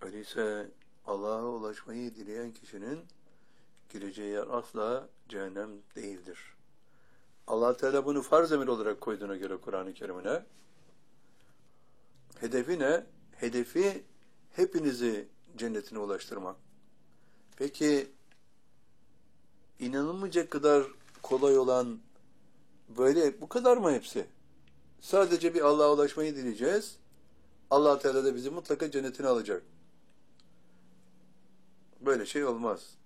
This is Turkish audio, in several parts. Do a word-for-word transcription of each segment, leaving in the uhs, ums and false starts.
Öyleyse Allah'a ulaşmayı dileyen kişinin gireceği yer asla cehennem değildir. Allah Teala bunu farz emir olarak koyduğuna göre Kur'an-ı Kerim'ine, hedefi ne? Hedefi hepinizi cennetine ulaştırmak. Peki inanılmayacak kadar kolay olan böyle bu kadar mı hepsi? Sadece bir Allah'a ulaşmayı dileyeceğiz. Allah Teala da bizi mutlaka cennetine alacak. Böyle şey olmaz.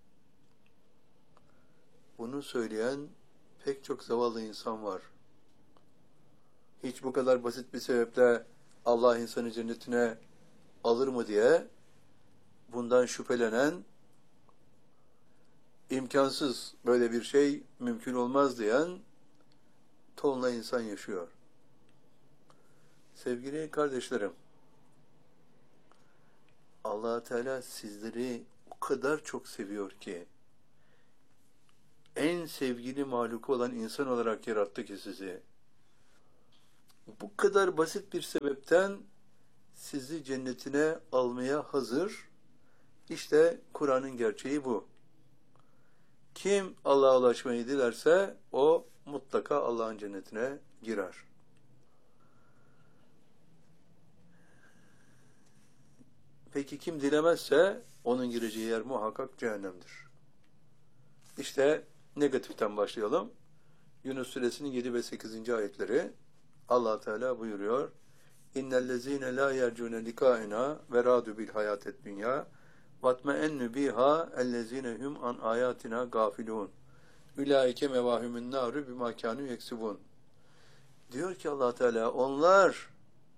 Bunu söyleyen pek çok zavallı insan var. Hiç bu kadar basit bir sebeple Allah insanı cennetine alır mı diye bundan şüphelenen, imkansız, böyle bir şey mümkün olmaz diyen tonla insan yaşıyor. Sevgili kardeşlerim, Allah Teala sizleri o kadar çok seviyor ki, en sevgili mahluku olan insan olarak yarattı ki sizi. Bu kadar basit bir sebepten sizi cennetine almaya hazır. İşte Kur'an'ın gerçeği bu. Kim Allah'a ulaşmayı dilerse o mutlaka Allah'ın cennetine girer. Peki kim dilemezse onun gireceği yer muhakkak cehennemdir. İşte negatiften başlayalım. Yunus Suresinin yedi ve sekizinci ayetleri. Allah Teala buyuruyor: İnnellezîne lâ yercûne likâina ve râdû bil hayâted dünyâ vatme'ennu biha ellezîne hum an ayatina gafilûn. Ulaike mevâhumün nâru bimâ kânû yeksibûn. Diyor ki Allah Teala, onlar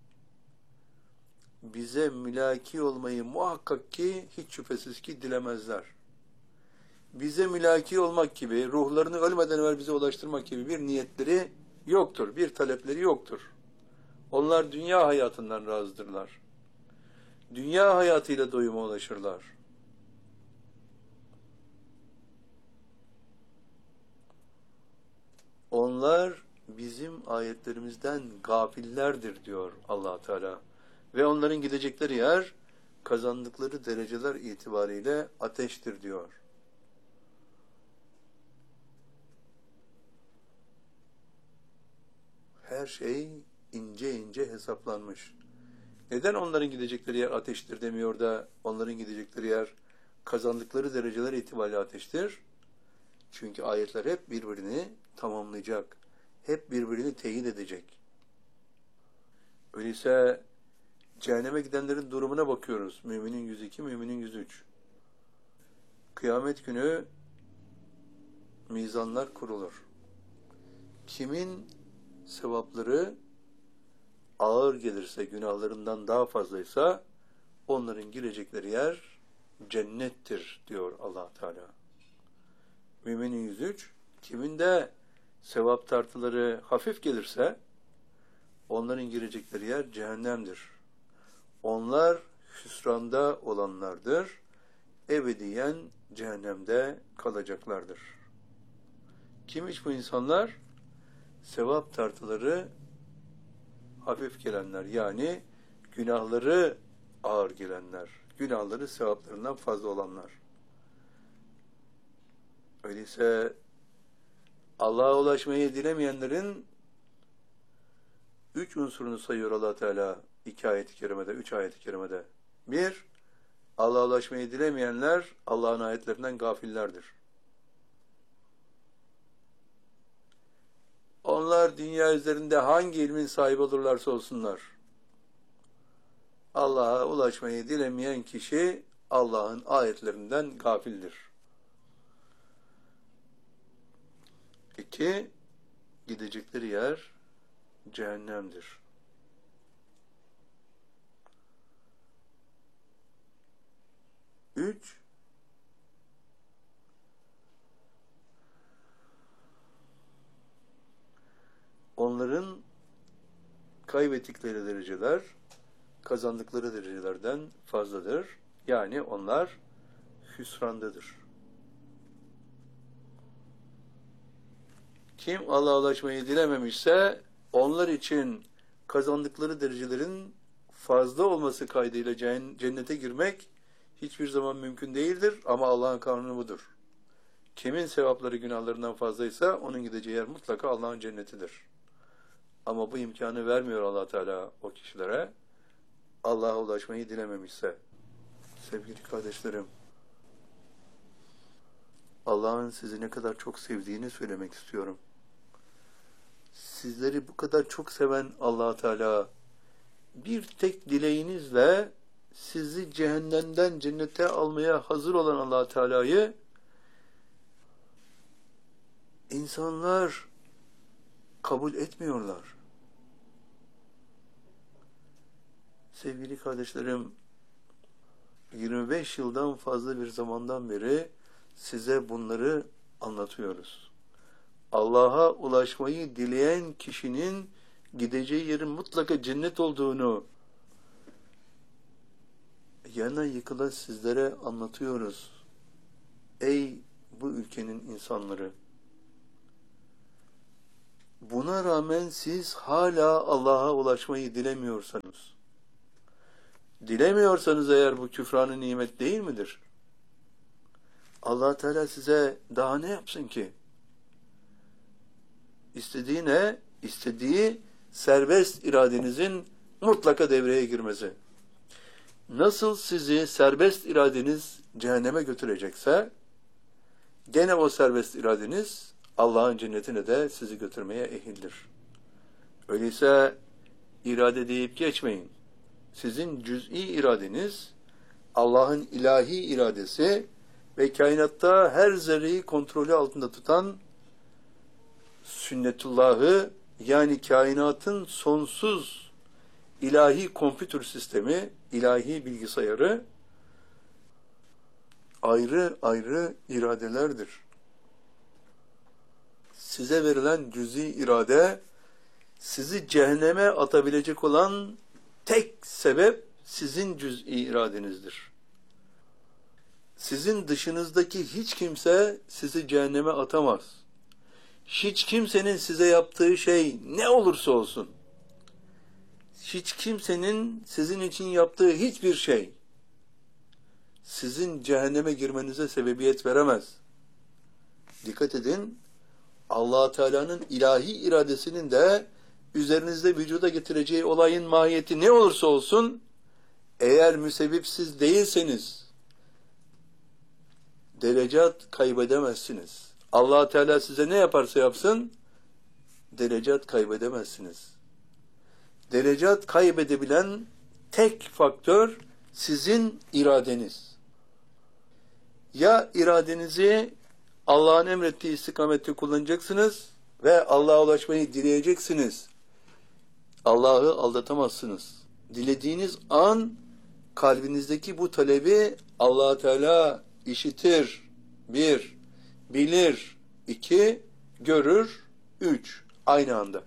bize mülaki olmayı muhakkak ki hiç şüphesiz ki dilemezler. Bize mülaki olmak gibi, ruhlarını ölmeden evvel bize ulaştırmak gibi bir niyetleri yoktur, bir talepleri yoktur. Onlar dünya hayatından razıdırlar. Dünya hayatıyla doyuma ulaşırlar. Onlar bizim ayetlerimizden gafillerdir diyor Allah Teala. Ve onların gidecekleri yer, kazandıkları dereceler itibariyle ateştir diyor. Her şey ince ince hesaplanmış. Neden onların gidecekleri yer ateştir demiyor da onların gidecekleri yer kazandıkları dereceler itibariyle ateştir? Çünkü ayetler hep birbirini tamamlayacak. Hep birbirini teyit edecek. Öyleyse cehenneme gidenlerin durumuna bakıyoruz. Müminin yüz iki, müminin yüz üç. Kıyamet günü mizanlar kurulur. Kimin sevapları ağır gelirse, günahlarından daha fazlaysa onların girecekleri yer cennettir diyor Allah Teala. Müminin yüz üç, kimin de sevap tartıları hafif gelirse onların girecekleri yer cehennemdir. Onlar hüsranda olanlardır. Ebediyen cehennemde kalacaklardır. Kimmiş bu insanlar? Sevap tartıları hafif gelenler, yani günahları ağır gelenler, günahları sevaplarından fazla olanlar. Öyleyse Allah'a ulaşmayı dilemeyenlerin üç unsurunu sayıyor Allah Teala iki ayet-i kerimede, üç ayet-i kerimede. Bir, Allah'a ulaşmayı dilemeyenler Allah'ın ayetlerinden gafillerdir. Onlar dünya üzerinde hangi ilmin sahibi olurlarsa olsunlar, Allah'a ulaşmayı dilemeyen kişi Allah'ın ayetlerinden gafildir. İki, gidecekleri yer cehennemdir. Üç, onların kaybettikleri dereceler kazandıkları derecelerden fazladır. Yani onlar hüsrandadır. Kim Allah'a ulaşmayı dilememişse onlar için kazandıkları derecelerin fazla olması kaydıyla cennete girmek hiçbir zaman mümkün değildir ama Allah'ın kanunu budur. Kimin sevapları günahlarından fazlaysa onun gideceği yer mutlaka Allah'ın cennetidir. Ama bu imkanı vermiyor Allah Teala o kişilere. Allah'a ulaşmayı dilememişse. Sevgili kardeşlerim, Allah'ın sizi ne kadar çok sevdiğini söylemek istiyorum. Sizleri bu kadar çok seven Allah Teala bir tek dileğinizle sizi cehennemden cennete almaya hazır olan Allah Teala'yı insanlar kabul etmiyorlar. Sevgili kardeşlerim, yirmi beş yıldan fazla bir zamandan beri size bunları anlatıyoruz. Allah'a ulaşmayı dileyen kişinin gideceği yerin mutlaka cennet olduğunu yana yıkıla sizlere anlatıyoruz. Ey bu ülkenin insanları! Buna rağmen siz hala Allah'a ulaşmayı dilemiyorsanız, dilemiyorsanız eğer bu küfranı nimet değil midir? Allah Teala size daha ne yapsın ki? İstediği ne? İstediği serbest iradenizin mutlaka devreye girmesi. Nasıl sizi serbest iradeniz cehenneme götürecekse, gene o serbest iradeniz Allah'ın cennetine de sizi götürmeye ehildir. Öyleyse irade deyip geçmeyin. Sizin cüz'i iradeniz, Allah'ın ilahi iradesi ve kainatta her zerreyi kontrolü altında tutan sünnetullahı, yani kainatın sonsuz ilahi kompütür sistemi, ilahi bilgisayarı ayrı ayrı iradelerdir. Size verilen cüz'i irade, sizi cehenneme atabilecek olan tek sebep sizin cüz'i iradenizdir. Sizin dışınızdaki hiç kimse sizi cehenneme atamaz. Hiç kimsenin size yaptığı şey ne olursa olsun, hiç kimsenin sizin için yaptığı hiçbir şey sizin cehenneme girmenize sebebiyet veremez. Dikkat edin, Allah Teala'nın ilahi iradesinin de üzerinizde vücuda getireceği olayın mahiyeti ne olursa olsun, eğer müsebbipsiz değilseniz derecat kaybedemezsiniz. Allah Teala size ne yaparsa yapsın, derecat kaybedemezsiniz. Derecat kaybedebilen tek faktör sizin iradeniz. Ya iradenizi Allah'ın emrettiği istikamette kullanacaksınız ve Allah'a ulaşmayı dileyeceksiniz. Allah'ı aldatamazsınız. Dilediğiniz an kalbinizdeki bu talebi Allah Teala işitir. Bir, bilir. İki, görür. Üç, aynı anda.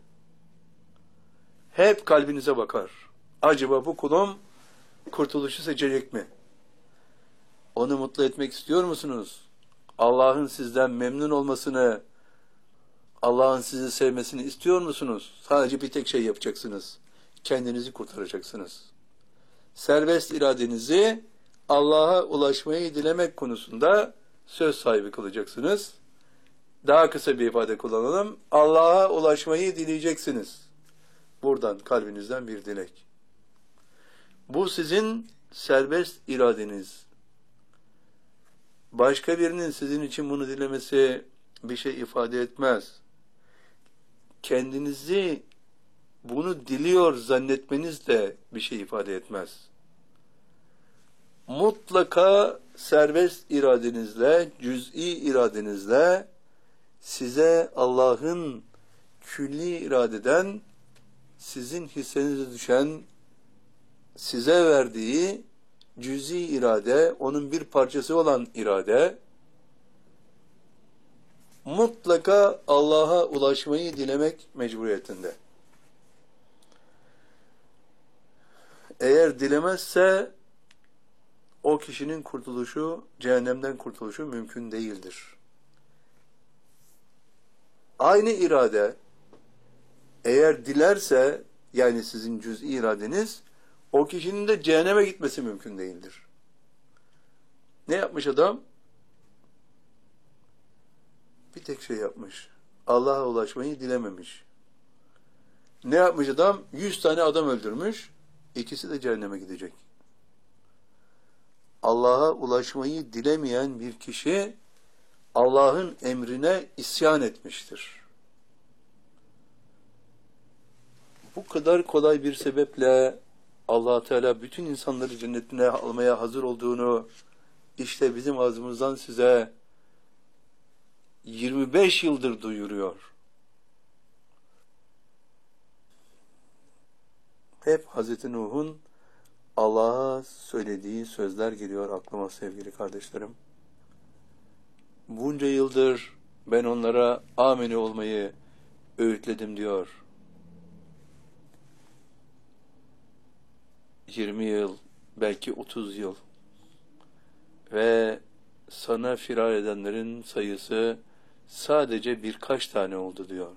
Hep kalbinize bakar. Acaba bu kulum kurtuluşu seçecek mi? Onu mutlu etmek istiyor musunuz? Allah'ın sizden memnun olmasını, Allah'ın sizi sevmesini istiyor musunuz? Sadece bir tek şey yapacaksınız. Kendinizi kurtaracaksınız. Serbest iradenizi Allah'a ulaşmayı dilemek konusunda söz sahibi kılacaksınız. Daha kısa bir ifade kullanalım. Allah'a ulaşmayı dileyeceksiniz. Buradan, kalbinizden bir dilek. Bu sizin serbest iradeniz. Başka birinin sizin için bunu dilemesi bir şey ifade etmez. Kendinizi bunu diliyor zannetmeniz de bir şey ifade etmez. Mutlaka serbest iradenizle, cüz'i iradenizle size Allah'ın külli iradeden sizin hissenize düşen, size verdiği cüz'i irade, onun bir parçası olan irade, mutlaka Allah'a ulaşmayı dilemek mecburiyetinde. Eğer dilemezse o kişinin kurtuluşu, cehennemden kurtuluşu mümkün değildir. Aynı irade eğer dilerse, yani sizin cüz'i iradeniz, o kişinin de cehenneme gitmesi mümkün değildir. Ne yapmış adam? Bir tek şey yapmış. Allah'a ulaşmayı dilememiş. Ne yapmış adam? Yüz tane adam öldürmüş. İkisi de cehenneme gidecek. Allah'a ulaşmayı dilemeyen bir kişi Allah'ın emrine isyan etmiştir. Bu kadar kolay bir sebeple Allah Teala bütün insanları cennetine almaya hazır olduğunu işte bizim ağzımızdan size yirmi beş yıldır duyuruyor. Hep Hazreti Nuh'un Allah'a söylediği sözler geliyor aklıma sevgili kardeşlerim. Bunca yıldır ben onlara amine olmayı öğütledim diyor. yirmi yıl, belki otuz yıl ve sana firar edenlerin sayısı sadece birkaç tane oldu diyor.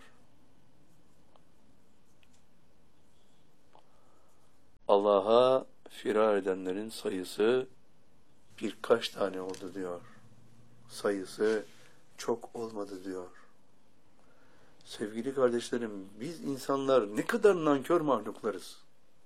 Allah'a firar edenlerin sayısı birkaç tane oldu diyor. Sayısı çok olmadı diyor. Sevgili kardeşlerim, biz insanlar ne kadar nankör mahluklarız.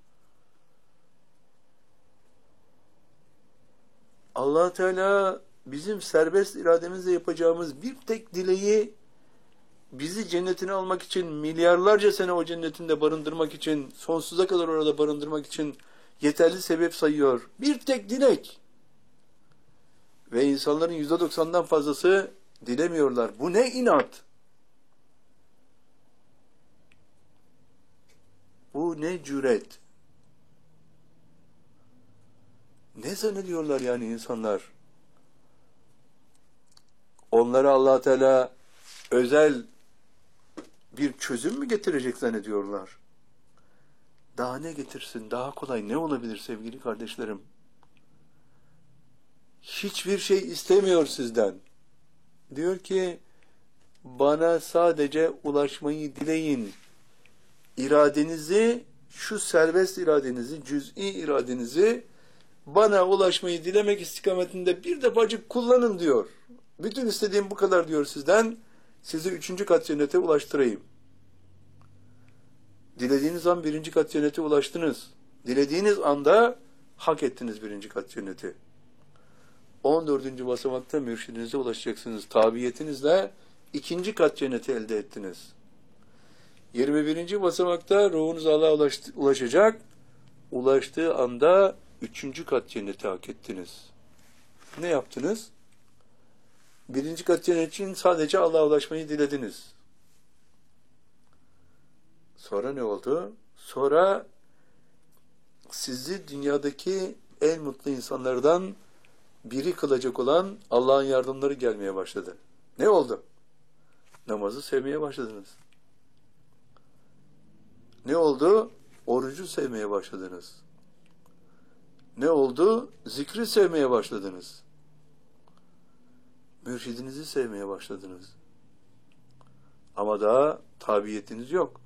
Allah Teala bizim serbest irademizle yapacağımız bir tek dileği bizi cennetine almak için, milyarlarca sene o cennetinde barındırmak için, sonsuza kadar orada barındırmak için yeterli sebep sayıyor. Bir tek dilek. Ve insanların yüzde doksandan fazlası dilemiyorlar. Bu ne inat? Bu ne cüret? Ne zannediyorlar yani insanlar? Onlara Allah Teala özel bir çözüm mü getirecek zannediyorlar? Daha ne getirsin? Daha kolay ne olabilir sevgili kardeşlerim? Hiçbir şey istemiyor sizden. Diyor ki, bana sadece ulaşmayı dileyin. İradenizi, şu serbest iradenizi, cüz'i iradenizi bana ulaşmayı dilemek istikametinde bir defacık kullanın diyor. Bütün istediğim bu kadar diyor sizden. Sizi üçüncü kat cennete ulaştırayım. Dilediğiniz an birinci kat cennete ulaştınız. Dilediğiniz anda hak ettiniz birinci kat cenneti. on dördüncü basamakta mürşidinize ulaşacaksınız. Tabiyetinizle ikinci kat cenneti elde ettiniz. yirmi birinci basamakta ruhunuz Allah'a ulaşacak. Ulaştığı anda üçüncü kat cenneti hak ettiniz. Ne yaptınız? Birinci kat cennet için sadece Allah'a ulaşmayı dilediniz. Sonra ne oldu? Sonra sizi dünyadaki en mutlu insanlardan biri kılacak olan Allah'ın yardımları gelmeye başladı. Ne oldu? Namazı sevmeye başladınız. Ne oldu? Orucu sevmeye başladınız. Ne oldu? Zikri sevmeye başladınız. Mürşidinizi sevmeye başladınız. Ama daha tabiyetiniz yok.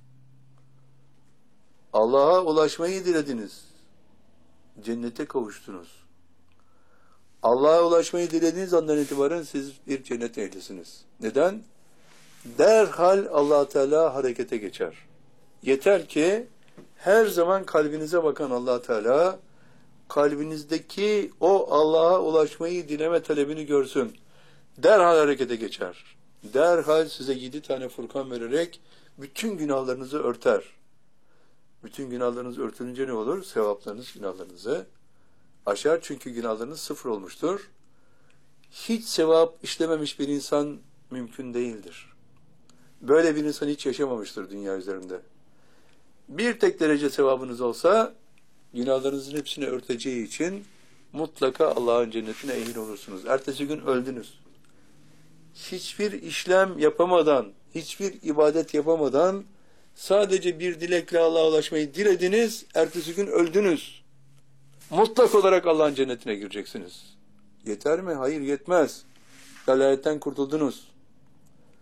Allah'a ulaşmayı dilediniz. Cennete kavuştunuz. Allah'a ulaşmayı dilediğiniz andan itibaren siz bir cennet ehlisiniz. Neden? Derhal Allah Teala harekete geçer. Yeter ki her zaman kalbinize bakan Allah Teala kalbinizdeki o Allah'a ulaşmayı dileme talebini görsün. Derhal harekete geçer. Derhal size yedi tane Furkan vererek bütün günahlarınızı örter. Bütün günahlarınız örtülünce ne olur? Sevaplarınız günahlarınızı aşar. Çünkü günahlarınız sıfır olmuştur. Hiç sevap işlememiş bir insan mümkün değildir. Böyle bir insan hiç yaşamamıştır dünya üzerinde. Bir tek derece sevabınız olsa günahlarınızın hepsini örteceği için mutlaka Allah'ın cennetine ehil olursunuz. Ertesi gün öldünüz. Hiçbir işlem yapamadan, hiçbir ibadet yapamadan sadece bir dilekle Allah'a ulaşmayı dilediniz, ertesi gün öldünüz. Mutlak olarak Allah'ın cennetine gireceksiniz. Yeter mi? Hayır, yetmez. Dalaletten kurtuldunuz.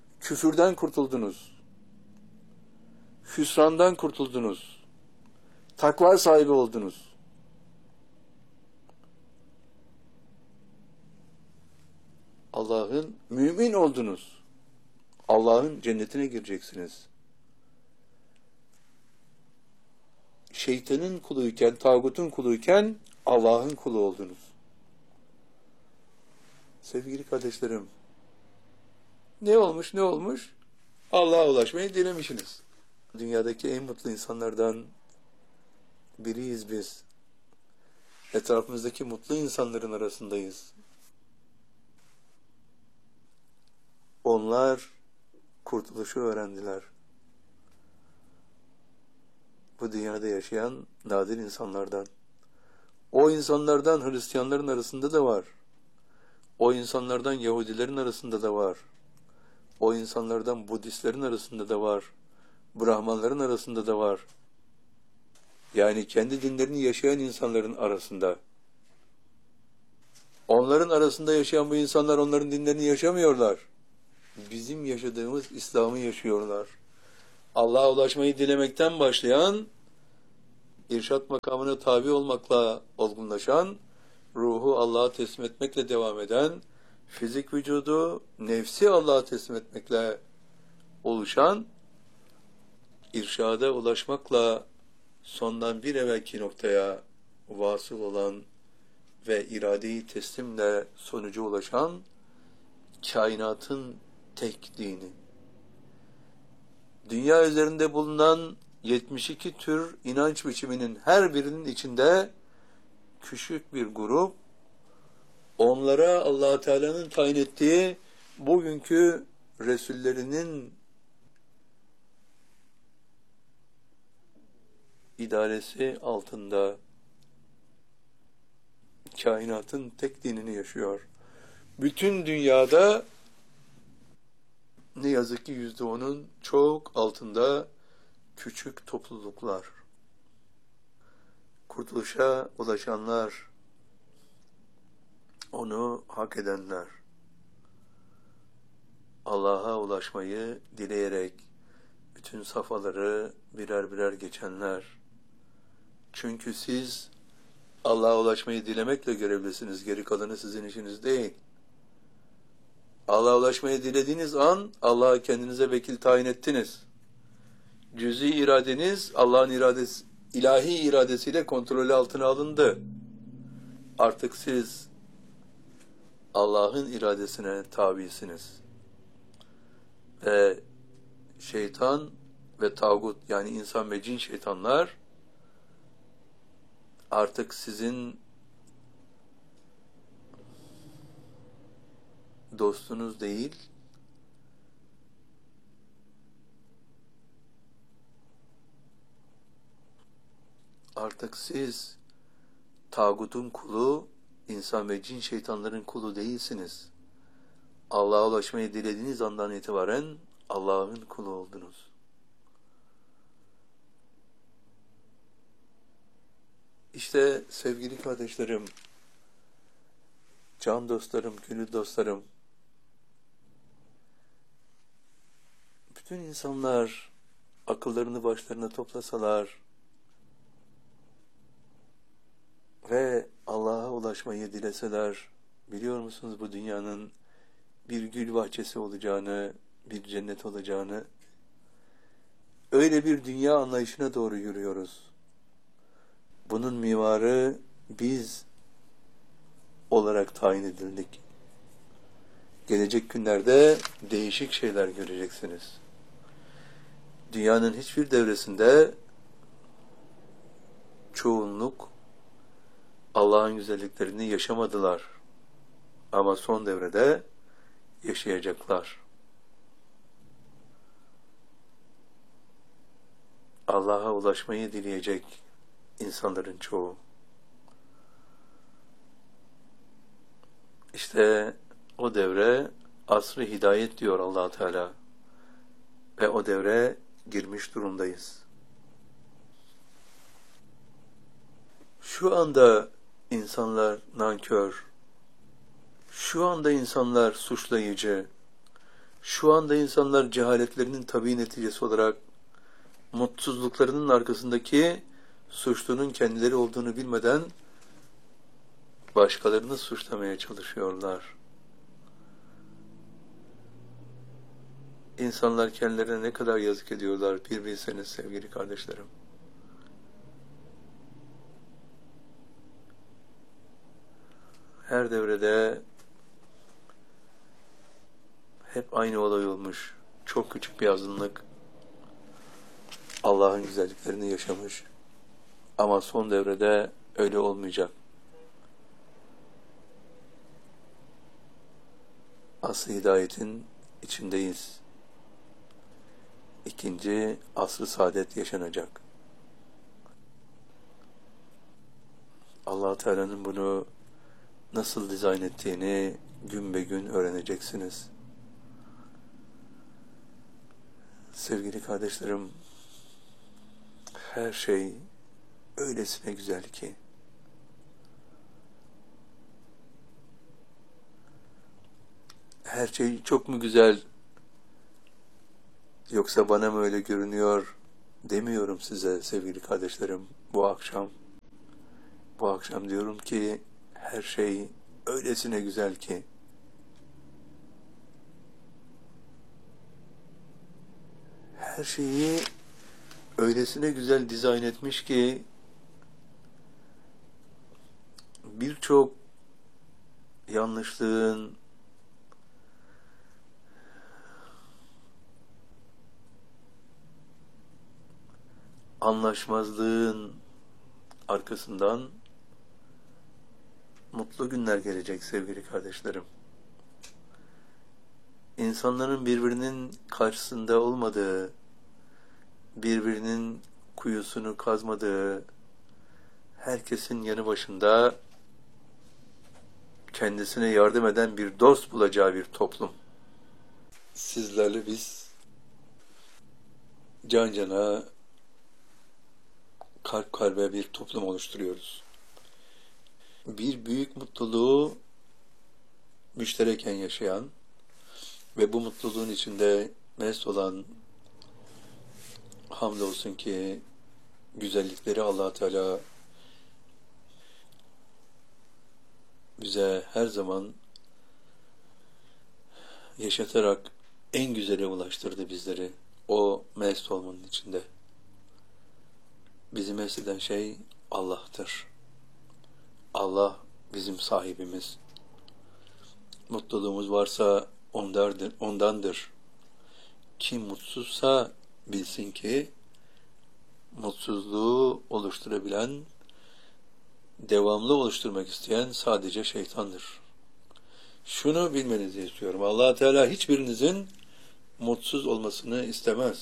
Küfürden kurtuldunuz. Hüsrandan kurtuldunuz. Takva sahibi oldunuz. Allah'ın mümin oldunuz. Allah'ın cennetine gireceksiniz. Şeytanın kuluyken, tağutun kuluyken Allah'ın kulu oldunuz. Sevgili kardeşlerim, ne olmuş ne olmuş? Allah'a ulaşmayı dilemişsiniz. Dünyadaki en mutlu insanlardan biriyiz biz. Etrafımızdaki mutlu insanların arasındayız. Onlar kurtuluşu öğrendiler. Bu dünyada yaşayan nadir insanlardan. O insanlardan Hristiyanların arasında da var. O insanlardan Yahudilerin arasında da var. O insanlardan Budistlerin arasında da var. Brahmanların arasında da var. Yani kendi dinlerini yaşayan insanların arasında. Onların arasında yaşayan bu insanlar onların dinlerini yaşamıyorlar. Bizim yaşadığımız İslam'ı yaşıyorlar. Allah'a ulaşmayı dilemekten başlayan, irşat makamına tabi olmakla olgunlaşan, ruhu Allah'a teslim etmekle devam eden, fizik vücudu, nefsi Allah'a teslim etmekle oluşan, irşada ulaşmakla sondan bir evvelki noktaya vasıl olan ve iradeyi teslimle sonuca ulaşan kainatın tek dini. Dünya üzerinde bulunan yetmiş iki tür inanç biçiminin her birinin içinde küçük bir grup, onlara Allah Teala'nın tayin ettiği bugünkü Resullerinin idaresi altında kainatın tek dinini yaşıyor. Bütün dünyada ne yazık ki yüzde onun çok altında küçük topluluklar. Kurtuluşa ulaşanlar, onu hak edenler, Allah'a ulaşmayı dileyerek bütün safhaları birer birer geçenler. Çünkü siz Allah'a ulaşmayı dilemekle görevlisiniz. Geri kalanı sizin işiniz değil. Allah'a ulaşmayı dilediğiniz an Allah'a kendinize vekil tayin ettiniz. Cüz'i iradeniz Allah'ın iradesi, ilahi iradesiyle kontrolü altına alındı. Artık siz Allah'ın iradesine tabisiniz. Ve şeytan ve tağut, yani insan ve cin şeytanlar artık sizin dostunuz değil, artık siz tağutun kulu, insan ve cin şeytanların kulu değilsiniz. Allah'a ulaşmayı dilediğiniz andan itibaren Allah'ın kulu oldunuz. İşte sevgili kardeşlerim, can dostlarım, gönül dostlarım, bütün insanlar akıllarını başlarına toplasalar ve Allah'a ulaşmayı dileseler, biliyor musunuz bu dünyanın bir gül bahçesi olacağını, bir cennet olacağını, öyle bir dünya anlayışına doğru yürüyoruz. Bunun mimarı biz olarak tayin edildik. Gelecek günlerde değişik şeyler göreceksiniz. Dünyanın hiçbir devresinde çoğunluk Allah'ın güzelliklerini yaşamadılar. Ama son devrede yaşayacaklar. Allah'a ulaşmayı dileyecek insanların çoğu. İşte o devre asr-ı hidayet diyor Allah Teala. Ve o devre girmiş durumdayız. Şu anda insanlar nankör, şu anda insanlar suçlayıcı, şu anda insanlar cehaletlerinin tabii neticesi olarak mutsuzluklarının arkasındaki suçlunun kendileri olduğunu bilmeden başkalarını suçlamaya çalışıyorlar. İnsanlar kendilerine ne kadar yazık ediyorlar bir bilseniz sevgili kardeşlerim. Her devrede hep aynı olay olmuş. Çok küçük bir azınlık Allah'ın güzelliklerini yaşamış. Ama son devrede öyle olmayacak. Asr-ı hidayetin içindeyiz. İkinci asr-ı saadet yaşanacak. Allah Teala'nın bunu nasıl dizayn ettiğini gün be gün öğreneceksiniz. Sevgili kardeşlerim, her şey öylesine güzel ki her şey çok mu güzel yoksa bana mı öyle görünüyor demiyorum size sevgili kardeşlerim bu akşam. Bu akşam diyorum ki her şey öylesine güzel ki her şeyi öylesine güzel dizayn etmiş ki birçok yanlışlığın, anlaşmazlığın arkasından mutlu günler gelecek sevgili kardeşlerim. İnsanların birbirinin karşısında olmadığı, birbirinin kuyusunu kazmadığı, herkesin yanı başında kendisine yardım eden bir dost bulacağı bir toplum. Sizlerle biz can cana, kalp kalbe bir toplum oluşturuyoruz. Bir büyük mutluluğu müştereken yaşayan ve bu mutluluğun içinde mest olan, hamdolsun ki güzellikleri Allah Teala bize her zaman yaşatarak en güzele ulaştırdı bizleri. O mest olmanın içinde. Bizi mest eden şey Allah'tır. Allah bizim sahibimiz. Mutluluğumuz varsa ondandır. ondandır. Kim mutsuzsa bilsin ki mutsuzluğu oluşturabilen, devamlı oluşturmak isteyen sadece şeytandır. Şunu bilmenizi istiyorum. Allah Teala hiçbirinizin mutsuz olmasını istemez.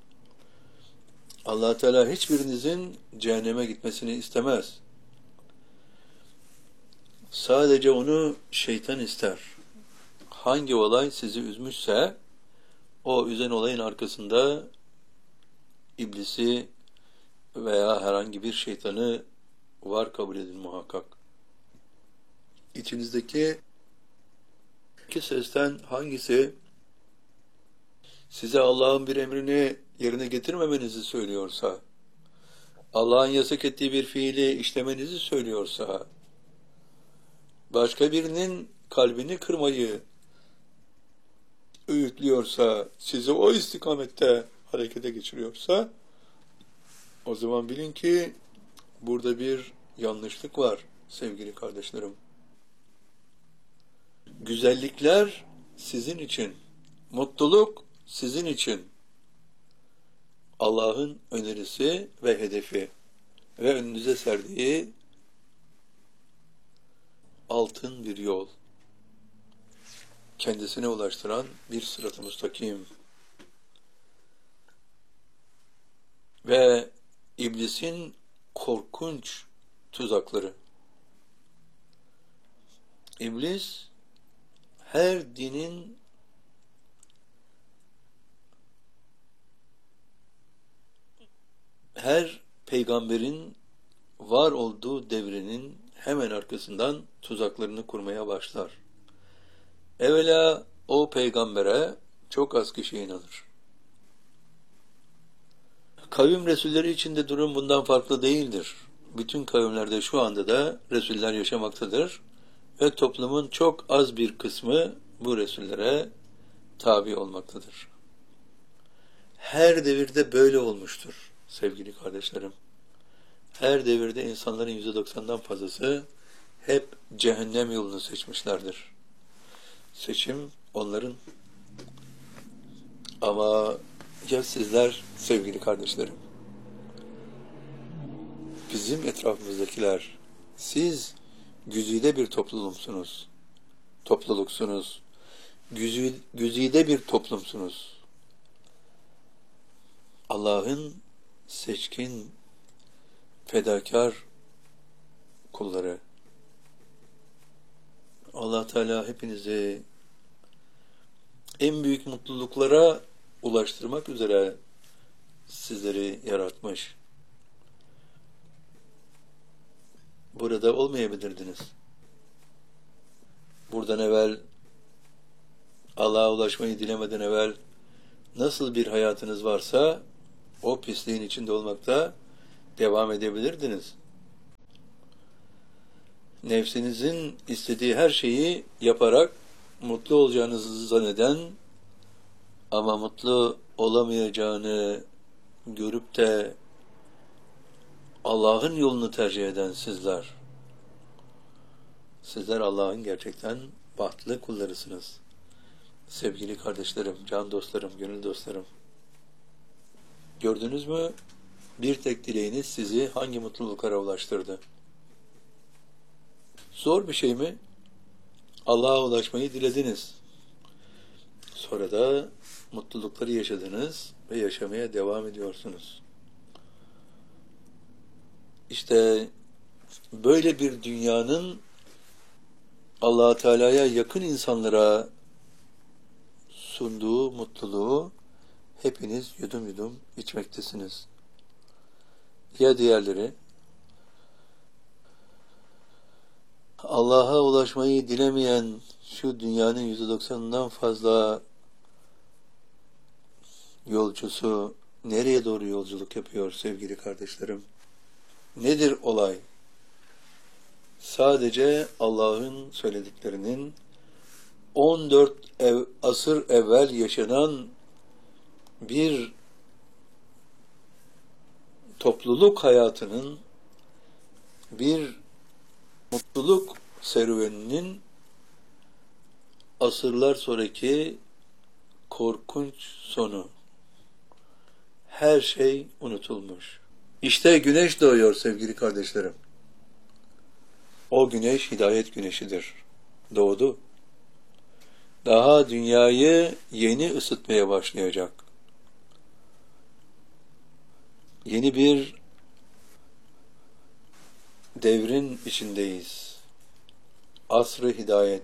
Allah Teala hiçbirinizin cehenneme gitmesini istemez. Sadece onu şeytan ister. Hangi olay sizi üzmüşse o üzen olayın arkasında iblisi veya herhangi bir şeytanı var kabul edin muhakkak. İçinizdeki iki sesten hangisi size Allah'ın bir emrini yerine getirmemenizi söylüyorsa, Allah'ın yasak ettiği bir fiili işlemenizi söylüyorsa, başka birinin kalbini kırmayı öğütlüyorsa, sizi o istikamette harekete geçiriyorsa, o zaman bilin ki burada bir yanlışlık var sevgili kardeşlerim. Güzellikler sizin için, mutluluk sizin için. Allah'ın önerisi ve hedefi ve önünüze serdiği altın bir yol. Kendisine ulaştıran bir sırat-ı müstakim. Ve iblisin korkunç tuzakları. İblis her dinin her peygamberin var olduğu devrenin hemen arkasından tuzaklarını kurmaya başlar. Evvela o peygambere çok az kişi inanır. Kavim Resulleri için de durum bundan farklı değildir. Bütün kavimlerde şu anda da Resuller yaşamaktadır ve toplumun çok az bir kısmı bu Resullere tabi olmaktadır. Her devirde böyle olmuştur sevgili kardeşlerim. Her devirde insanların yüzde doksandan fazlası hep cehennem yolunu seçmişlerdir. Seçim onların. Ama ya sizler sevgili kardeşlerim? Bizim etrafımızdakiler, siz güzide bir topluluksunuz. Topluluksunuz. Güzide, güzide bir toplumsunuz. Allah'ın seçkin, fedakar kulları. Allah Teala hepinizi en büyük mutluluklara ulaştırmak üzere sizleri yaratmış. Burada olmayabilirdiniz. Buradan evvel, Allah'a ulaşmayı dilemeden evvel nasıl bir hayatınız varsa o pisliğin içinde olmakta devam edebilirdiniz. Nefsinizin istediği her şeyi yaparak mutlu olacağınızı zanneden ama mutlu olamayacağını görüp de Allah'ın yolunu tercih eden sizler. Sizler Allah'ın gerçekten bahtlı kullarısınız. Sevgili kardeşlerim, can dostlarım, gönül dostlarım. Gördünüz mü? Bir tek dileğiniz sizi hangi mutluluklara ulaştırdı? Zor bir şey mi? Allah'a ulaşmayı dilediniz. Sonra da mutlulukları yaşadınız ve yaşamaya devam ediyorsunuz. İşte böyle bir dünyanın Allah Teala'ya yakın insanlara sunduğu mutluluğu hepiniz yudum yudum içmektesiniz. Ya diğerleri? Allah'a ulaşmayı dilemeyen şu dünyanın yüzde doksanından fazla yolcusu nereye doğru yolculuk yapıyor sevgili kardeşlerim? Nedir olay? Sadece Allah'ın söylediklerinin on dört ev, asır evvel yaşanan bir topluluk hayatının, bir mutluluk serüveninin asırlar sonraki korkunç sonu. Her şey unutulmuş. İşte güneş doğuyor sevgili kardeşlerim. O güneş hidayet güneşidir. Doğdu. Daha dünyayı yeni ısıtmaya başlayacak. Yeni bir devrin içindeyiz. Asr-ı hidayet.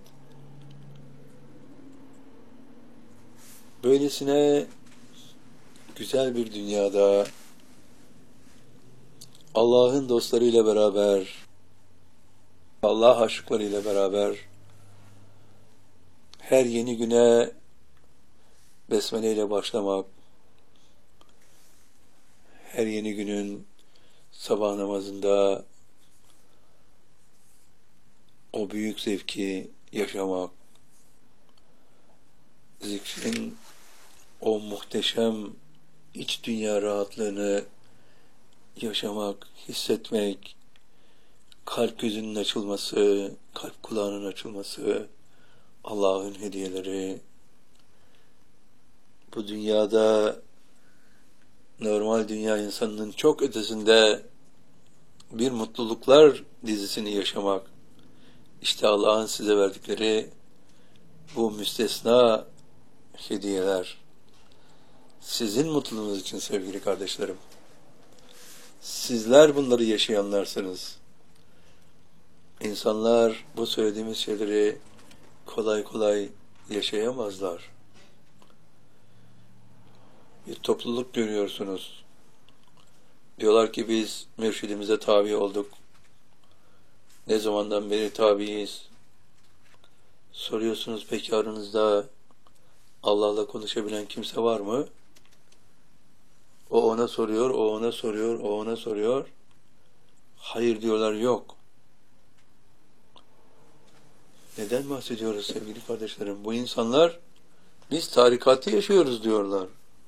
Böylesine güzel bir dünyada Allah'ın dostlarıyla beraber, Allah aşıklarıyla beraber her yeni güne besmele ile başlamak, her yeni günün sabah namazında o büyük zevki yaşamak, zikrin o muhteşem iç dünya rahatlığını yaşamak, hissetmek, kalp gözünün açılması, kalp kulağının açılması, Allah'ın hediyeleri, bu dünyada normal dünya insanının çok ötesinde bir mutluluklar dizisini yaşamak, işte Allah'ın size verdikleri bu müstesna hediyeler, sizin mutluluğunuz için sevgili kardeşlerim. Sizler bunları yaşayanlarsınız. İnsanlar bu söylediğimiz şeyleri kolay kolay yaşayamazlar. Bir topluluk görüyorsunuz. Diyorlar ki biz mürşidimize tabi olduk. Ne zamandan beri tabiiz? Soruyorsunuz peki aranızda Allah'la konuşabilen kimse var mı? O ona soruyor, o ona soruyor, o ona soruyor. Hayır diyorlar, yok. Neden bahsediyoruz sevgili kardeşlerim? Bu insanlar biz tarikatı yaşıyoruz diyorlar.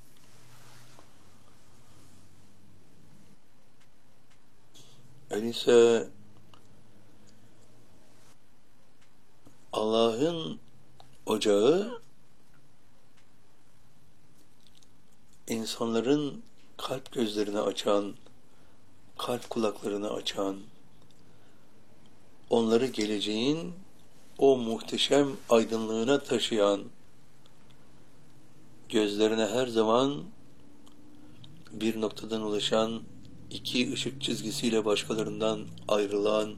Öyleyse Allah'ın ocağı insanların kalp gözlerini açan, kalp kulaklarını açan, onları geleceğin o muhteşem aydınlığına taşıyan, gözlerine her zaman bir noktadan ulaşan, iki ışık çizgisiyle başkalarından ayrılan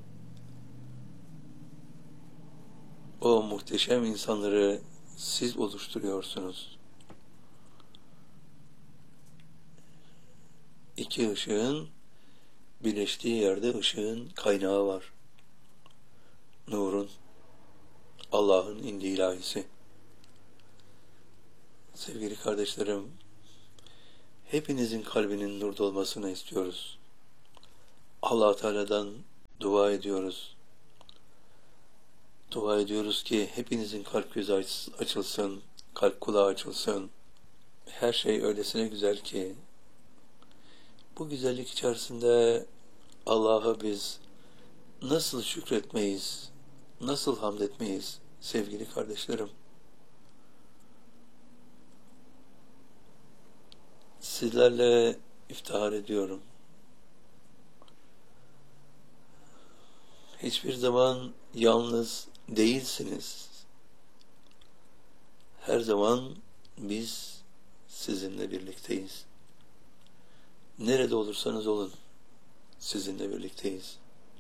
o muhteşem insanları siz oluşturuyorsunuz. İki ışığın birleştiği yerde ışığın kaynağı var. Nurun, Allah'ın indi ilahisi. Sevgili kardeşlerim, hepinizin kalbinin nurda olmasını istiyoruz. Allah Teala'dan dua ediyoruz. Dua ediyoruz ki hepinizin kalp gözü açılsın, kalp kulağı açılsın. Her şey öylesine güzel ki, bu güzellik içerisinde Allah'a biz nasıl şükretmeyiz, nasıl hamd etmeyiz sevgili kardeşlerim? Sizlerle iftihar ediyorum. Hiçbir zaman yalnız değilsiniz. Her zaman biz sizinle birlikteyiz. Nerede olursanız olun, sizinle birlikteyiz.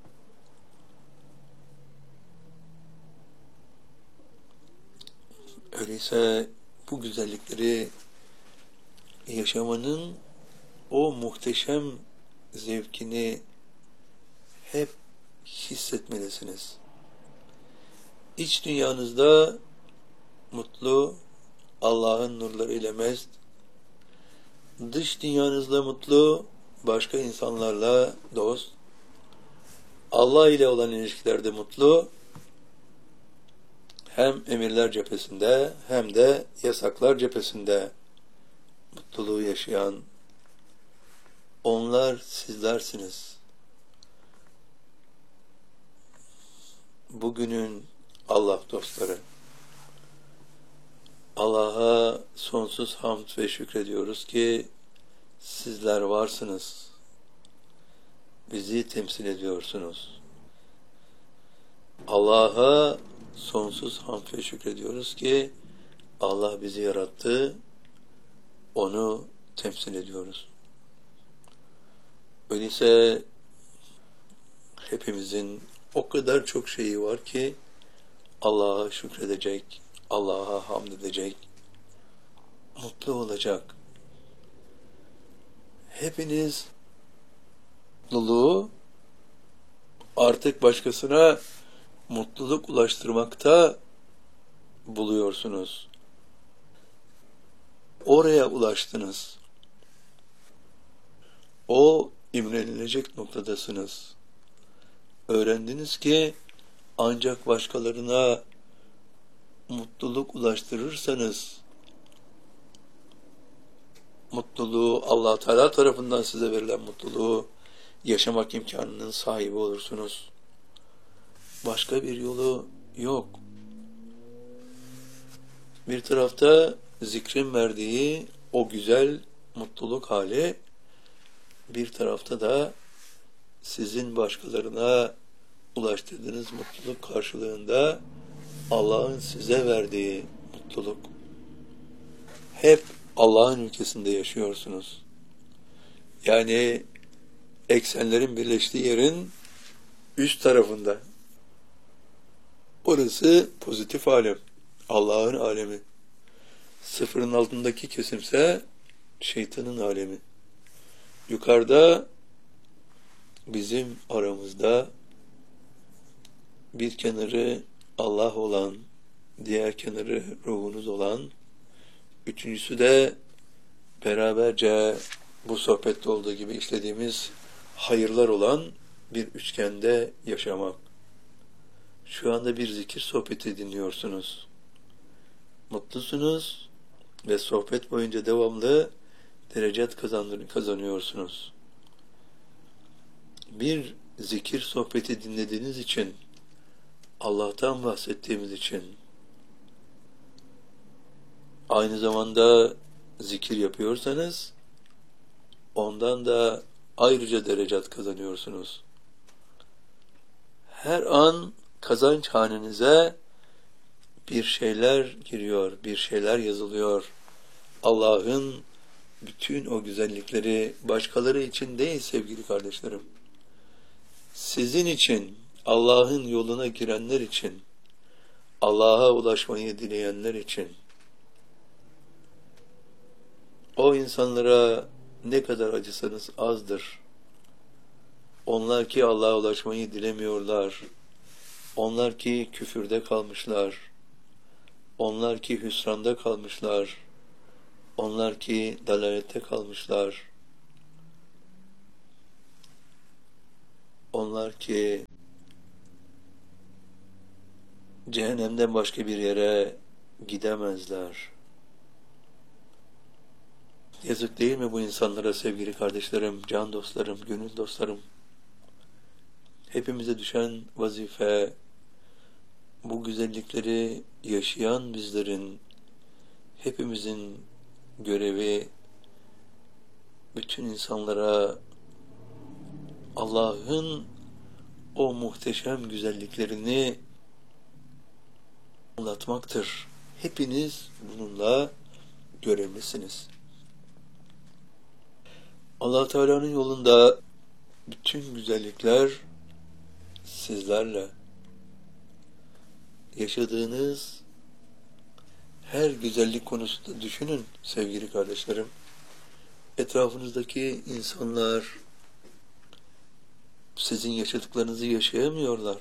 Öyleyse bu güzellikleri yaşamanın o muhteşem zevkini hep hissetmelisiniz. İç dünyanızda mutlu, Allah'ın nurlarıyla mest, dış dünyanızda mutlu, başka insanlarla dost, Allah ile olan ilişkilerde mutlu, hem emirler cephesinde hem de yasaklar cephesinde mutluluğu yaşayan onlar sizlersiniz. Bugünün Allah dostları, Allah'a sonsuz hamd ve şükrediyoruz ki sizler varsınız. Bizi temsil ediyorsunuz. Allah'a sonsuz hamd ve şükrediyoruz ki Allah bizi yarattı, onu temsil ediyoruz. Öyleyse hepimizin o kadar çok şeyi var ki Allah'a şükredecek, Allah'a hamd edecek, mutlu olacak. Hepiniz mutluluğu artık başkasına mutluluk ulaştırmakta buluyorsunuz. Oraya ulaştınız. O imrenilecek noktadasınız. Öğrendiniz ki ancak başkalarına mutluluk ulaştırırsanız, mutluluğu Allah Teala tarafından size verilen mutluluğu yaşamak imkanının sahibi olursunuz. Başka bir yolu yok. Bir tarafta zikrin verdiği o güzel mutluluk hali, bir tarafta da sizin başkalarına ulaştırdığınız mutluluk karşılığında Allah'ın size verdiği mutluluk. Hep Allah'ın ülkesinde yaşıyorsunuz. Yani eksenlerin birleştiği yerin üst tarafında. Orası pozitif alem, Allah'ın alemi. Sıfırın altındaki kesimse şeytanın alemi. Yukarıda bizim aramızda bir kenarı Allah olan, diğer kenarı ruhunuz olan, üçüncüsü de beraberce bu sohbette olduğu gibi işlediğimiz hayırlar olan bir üçgende yaşamak. Şu anda bir zikir sohbeti dinliyorsunuz. Mutlusunuz ve sohbet boyunca devamlı derecat kazanıyorsunuz. Bir zikir sohbeti dinlediğiniz için, Allah'tan bahsettiğimiz için, aynı zamanda zikir yapıyorsanız, ondan da ayrıca derecat kazanıyorsunuz. Her an kazanç hanenize bir şeyler giriyor, bir şeyler yazılıyor. Allah'ın bütün o güzellikleri başkaları için değil sevgili kardeşlerim. Sizin için, Allah'ın yoluna girenler için, Allah'a ulaşmayı dileyenler için, o insanlara ne kadar acısanız azdır. Onlar ki Allah'a ulaşmayı dilemiyorlar. Onlar ki küfürde kalmışlar. Onlar ki hüsranda kalmışlar. Onlar ki dalalette kalmışlar. Onlar ki cehennemden başka bir yere gidemezler. Yazık değil mi bu insanlara sevgili kardeşlerim, can dostlarım, gönül dostlarım? Hepimize düşen vazife, bu güzellikleri yaşayan bizlerin, hepimizin görevi, bütün insanlara Allah'ın o muhteşem güzelliklerini anlatmaktır. Hepiniz bununla görevlisiniz. Allah Teala'nın yolunda bütün güzellikler sizlerle. Yaşadığınız her güzellik konusunda düşünün sevgili kardeşlerim. Etrafınızdaki insanlar sizin yaşadıklarınızı yaşayamıyorlar.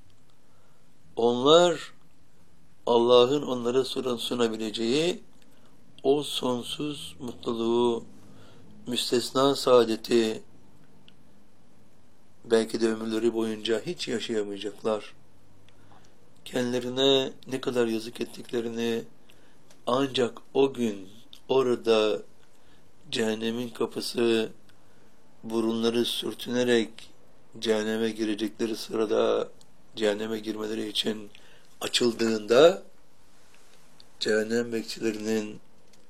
Onlar Allah'ın onlara sunabileceği o sonsuz mutluluğu, müstesna saadeti belki de ömürleri boyunca hiç yaşayamayacaklar. Kendilerine ne kadar yazık ettiklerini ancak o gün orada cehennemin kapısı burunları sürtünerek cehenneme girecekleri sırada cehenneme girmeleri için açıldığında cehennem bekçilerinin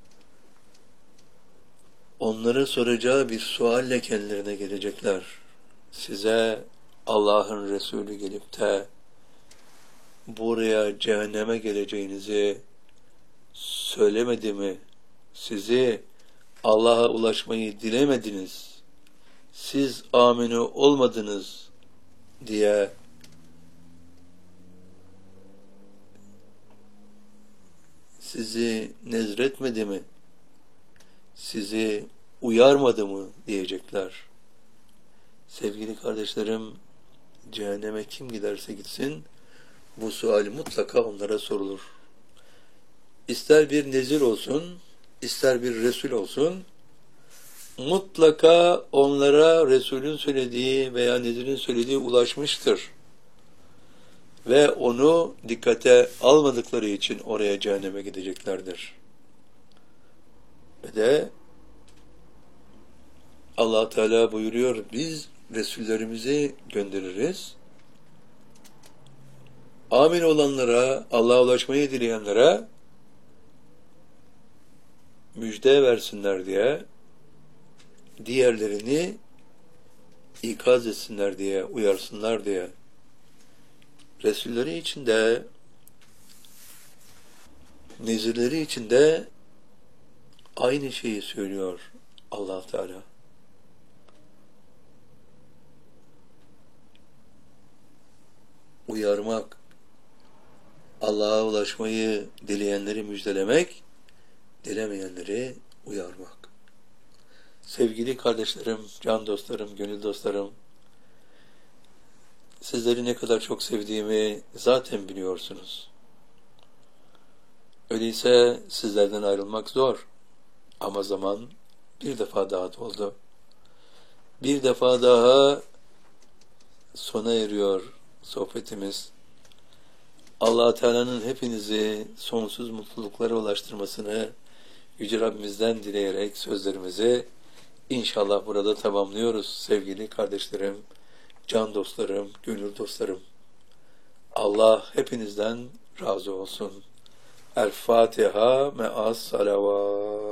onlara soracağı bir sualle kendilerine gelecekler. Size Allah'ın Resulü gelip de buraya cehenneme geleceğinizi söylemedi mi? Sizi Allah'a ulaşmayı dilemediniz. Siz amine olmadınız diye sizi nezretmedi mi? Sizi uyarmadı mı diyecekler. Sevgili kardeşlerim, cehenneme kim giderse gitsin, bu sual mutlaka onlara sorulur. İster bir nezir olsun, ister bir Resul olsun, mutlaka onlara Resul'ün söylediği veya nezirin söylediği ulaşmıştır. Ve onu dikkate almadıkları için oraya cehenneme gideceklerdir. Ve de Allah Teala buyuruyor, biz Resullerimizi göndeririz. Amin olanlara, Allah'a ulaşmayı dileyenlere müjde versinler diye, diğerlerini ikaz etsinler diye, uyarsınlar diye. Resulleri için de, nezirleri için de aynı şeyi söylüyor Allah Teala. Uyarmak, Allah'a ulaşmayı dileyenleri müjdelemek, dilemeyenleri uyarmak. Sevgili kardeşlerim, can dostlarım, gönül dostlarım, sizleri ne kadar çok sevdiğimi zaten biliyorsunuz. Öyleyse sizlerden ayrılmak zor ama zaman bir defa daha doldu. Bir defa daha sona eriyor sohbetimiz. Allah Teala'nın hepinizi sonsuz mutluluklara ulaştırmasını Yüce Rabbimizden dileyerek sözlerimizi inşallah burada tamamlıyoruz sevgili kardeşlerim, can dostlarım, gönül dostlarım. Allah hepinizden razı olsun. El Fatiha me'as salavat.